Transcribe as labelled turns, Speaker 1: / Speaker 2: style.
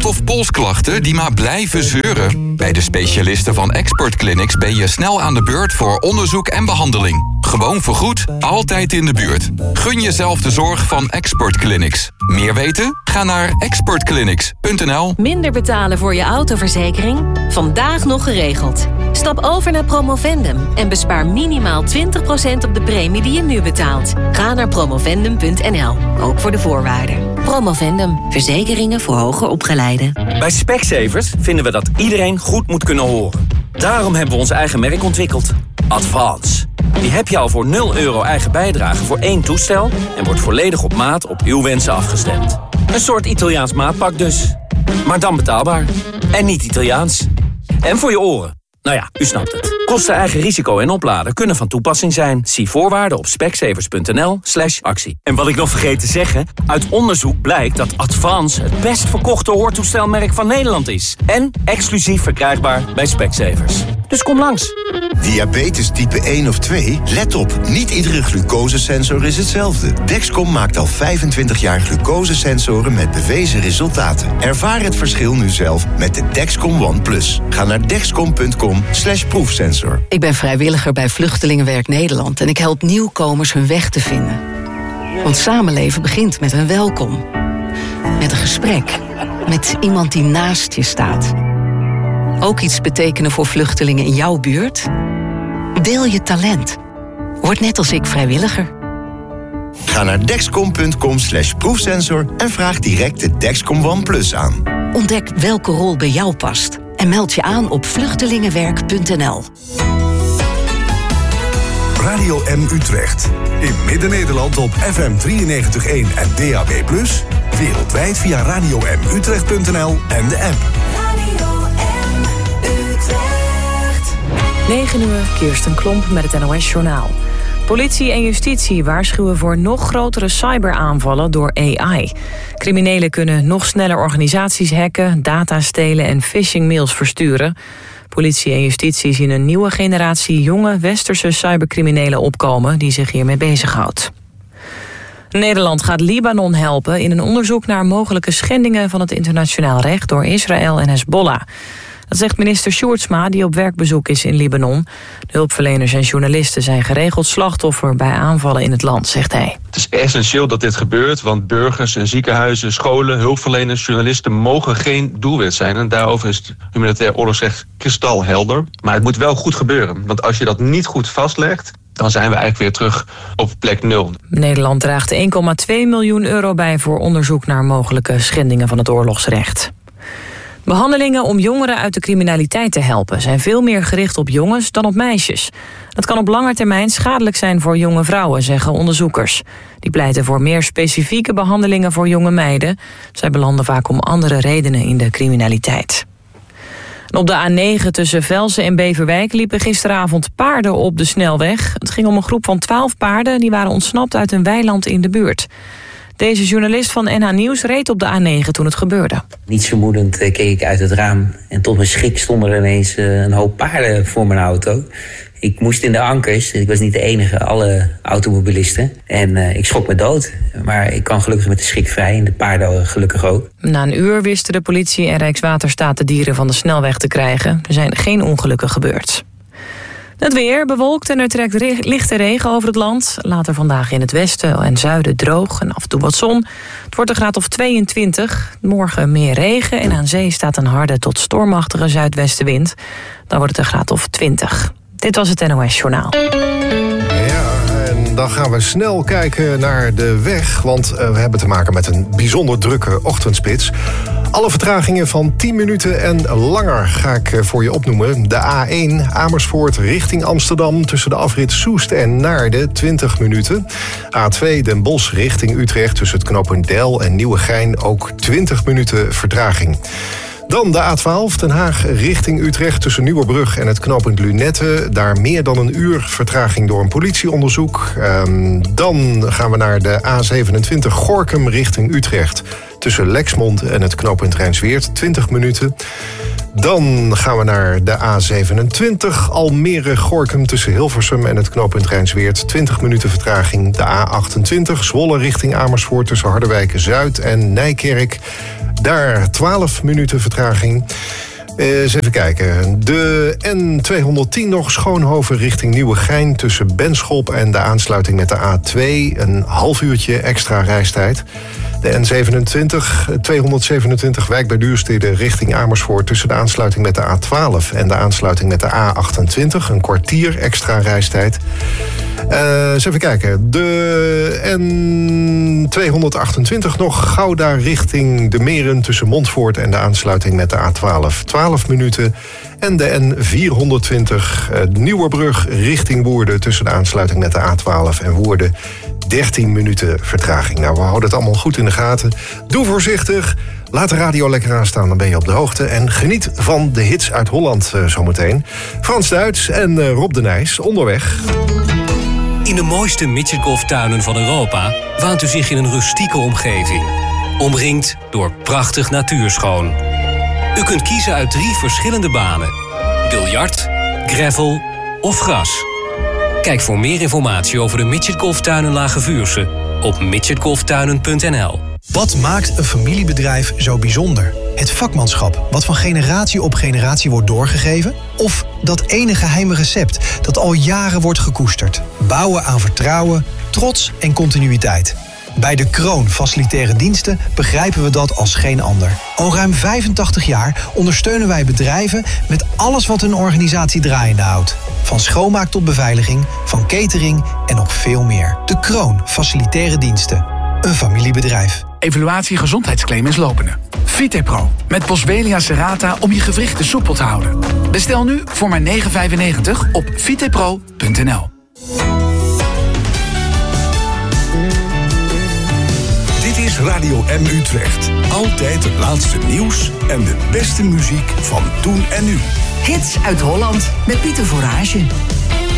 Speaker 1: of polsklachten die maar blijven zeuren? Bij de specialisten van Expert Clinics ben je snel aan de beurt voor onderzoek en behandeling. Gewoon vergoed, altijd in de buurt. Gun jezelf de zorg van Expert Clinics. Meer weten? Ga naar expertclinics.nl.
Speaker 2: Minder betalen voor je autoverzekering? Vandaag nog geregeld. Stap over naar Promovendum en bespaar minimaal 20% op de premie die je nu betaalt. Ga naar promovendum.nl, ook voor de voorwaarden. Promovendum, verzekeringen voor hoger opgeleiden.
Speaker 3: Bij Specsavers vinden we dat iedereen goed moet kunnen horen. Daarom hebben we ons eigen merk ontwikkeld. Advance. Die heb je al voor €0 eigen bijdrage voor 1 toestel en wordt volledig op maat op uw wensen afgestemd. Een soort Italiaans maatpak dus. Maar dan betaalbaar. En niet Italiaans. En voor je oren. Nou ja, u snapt het. Kosten, eigen risico en opladen kunnen van toepassing zijn. Zie voorwaarden op specsavers.nl/actie. En wat ik nog vergeet te zeggen, uit onderzoek blijkt dat Advance het best verkochte hoortoestelmerk van Nederland is. En exclusief verkrijgbaar bij Specsavers. Dus kom langs.
Speaker 4: Diabetes type 1 of 2? Let op, niet iedere glucosesensor is hetzelfde. Dexcom maakt al 25 jaar glucosesensoren met bewezen resultaten. Ervaar het verschil nu zelf met de Dexcom One+. Ga naar dexcom.com/proefsensor.
Speaker 5: Ik ben vrijwilliger bij Vluchtelingenwerk Nederland en ik help nieuwkomers hun weg te vinden. Want samenleven begint met een welkom. Met een gesprek. Met iemand die naast je staat. Ook iets betekenen voor vluchtelingen in jouw buurt? Deel je talent. Word net als ik vrijwilliger.
Speaker 4: Ga naar dexcom.com/proefsensor en vraag direct de Dexcom One+ aan.
Speaker 5: Ontdek welke rol bij jou past en meld je aan op vluchtelingenwerk.nl.
Speaker 6: Radio M Utrecht. In Midden-Nederland op FM 93.1 en DAB+. Wereldwijd via radiomutrecht.nl en de app.
Speaker 7: 9 uur, Kirsten Klomp met het NOS-journaal. Politie en justitie waarschuwen voor nog grotere cyberaanvallen door AI. Criminelen kunnen nog sneller organisaties hacken, data stelen en phishing-mails versturen. Politie en justitie zien een nieuwe generatie jonge westerse cybercriminelen opkomen die zich hiermee bezighoudt. Nederland gaat Libanon helpen in een onderzoek naar mogelijke schendingen van het internationaal recht door Israël en Hezbollah. Dat zegt minister Sjoerdsma, die op werkbezoek is in Libanon. De hulpverleners en journalisten zijn geregeld slachtoffer bij aanvallen in het land, zegt hij.
Speaker 8: Het is essentieel dat dit gebeurt, want burgers en ziekenhuizen, scholen, hulpverleners, journalisten mogen geen doelwit zijn. En daarover is het humanitair oorlogsrecht kristalhelder. Maar het moet wel goed gebeuren, want als je dat niet goed vastlegt, dan zijn we eigenlijk weer terug op plek 0.
Speaker 7: Nederland draagt 1,2 miljoen euro bij voor onderzoek naar mogelijke schendingen van het oorlogsrecht. Behandelingen om jongeren uit de criminaliteit te helpen zijn veel meer gericht op jongens dan op meisjes. Dat kan op lange termijn schadelijk zijn voor jonge vrouwen, zeggen onderzoekers. Die pleiten voor meer specifieke behandelingen voor jonge meiden. Zij belanden vaak om andere redenen in de criminaliteit. En op de A9 tussen Velsen en Beverwijk liepen gisteravond paarden op de snelweg. Het ging om een groep van 12 paarden die waren ontsnapt uit een weiland in de buurt. Deze journalist van NH Nieuws reed op de A9 toen het gebeurde.
Speaker 9: Niets vermoedend keek ik uit het raam en tot mijn schrik stonden er ineens een hoop paarden voor mijn auto. Ik moest in de ankers, ik was niet de enige, alle automobilisten. En ik schrok me dood, maar ik kwam gelukkig met de schrik vrij en de paarden gelukkig ook.
Speaker 7: Na een uur wisten de politie en Rijkswaterstaat de dieren van de snelweg te krijgen. Er zijn geen ongelukken gebeurd. Het weer bewolkt en er trekt lichte regen over het land. Later vandaag in het westen en zuiden droog en af en toe wat zon. Het wordt een graad of 22. Morgen meer regen en aan zee staat een harde tot stormachtige zuidwestenwind. Dan wordt het een graad of 20. Dit was het NOS Journaal.
Speaker 10: Ja, en dan gaan we snel kijken naar de weg. Want we hebben te maken met een bijzonder drukke ochtendspits. Alle vertragingen van 10 minuten en langer ga ik voor je opnoemen. De A1 Amersfoort richting Amsterdam tussen de afrit Soest en Naarden 20 minuten. A2 Den Bosch richting Utrecht tussen het knooppunt Del en Nieuwegein ook 20 minuten vertraging. Dan de A12 Den Haag richting Utrecht tussen Nieuwerbrug en het knooppunt Lunette. Daar meer dan een uur vertraging door een politieonderzoek. Dan gaan we naar de A27 Gorinchem richting Utrecht. Tussen Lexmond en het knooppunt Rijnsweert 20 minuten. Dan gaan we naar de A27 Almere-Gorinchem tussen Hilversum en het knooppunt Rijnsweert. 20 minuten vertraging. De A28 Zwolle richting Amersfoort tussen Harderwijk-Zuid en Nijkerk. Daar 12 minuten vertraging. Eens even kijken. De N210 nog, Schoonhoven richting Nieuwegein tussen Benschop en de aansluiting met de A2. Een half uurtje extra reistijd. De N27, 227 Wijk bij Duurstede richting Amersfoort tussen de aansluiting met de A12 en de aansluiting met de A28. Een kwartier extra reistijd. Eens even kijken. De N228 nog, Gouda richting de Meren tussen Montfoort en de aansluiting met de A12. 12 minuten. En de N420 Nieuwerbrug richting Woerden tussen de aansluiting met de A12 en Woerden. 13 minuten vertraging. Nou, we houden het allemaal goed in de gaten. Doe voorzichtig. Laat de radio lekker aanstaan, dan ben je op de hoogte. En geniet van de hits uit Holland zometeen. Frans Duits en Rob de Nijs onderweg.
Speaker 11: In de mooiste midgetgolftuinen van Europa waant u zich in een rustieke omgeving. Omringd door prachtig natuurschoon. U kunt kiezen uit 3 verschillende banen. Biljart, gravel of gras. Kijk voor meer informatie over de midgetgolftuinen Lage Vuursche op midgetgolftuinen.nl.
Speaker 12: Wat maakt een familiebedrijf zo bijzonder? Het vakmanschap wat van generatie op generatie wordt doorgegeven? Of dat ene geheime recept dat al jaren wordt gekoesterd? Bouwen aan vertrouwen, trots en continuïteit. Bij De Kroon Facilitaire Diensten begrijpen we dat als geen ander. Al ruim 85 jaar ondersteunen wij bedrijven met alles wat hun organisatie draaiende houdt. Van schoonmaak tot beveiliging, van catering en nog veel meer. De Kroon Facilitaire Diensten. Een familiebedrijf.
Speaker 13: Evaluatie gezondheidsclaim is lopende. VitePro met Boswellia serrata om je gewrichten soepel te houden. Bestel nu voor maar €9,95 op vitepro.nl.
Speaker 6: Dit is Radio M Utrecht. Altijd het laatste nieuws en de beste muziek van toen en nu.
Speaker 14: Hits uit Holland met Pieter Voorage.